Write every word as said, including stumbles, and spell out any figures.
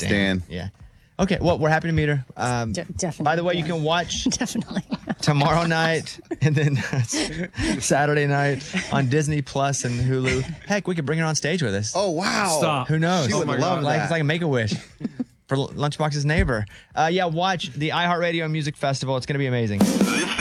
Stan. Stan. Yeah. Okay, well, we're happy to meet her. Um, De- definitely. by the way, you yeah. can watch Definitely. tomorrow night and then Saturday night on Disney Plus and Hulu. Heck, we could bring her on stage with us. Oh, wow. Stop. Who knows? She would my love God. Like, that. it's like a Make-A-Wish for Lunchbox's neighbor. Uh, yeah, watch the iHeartRadio Music Festival. It's going to be amazing.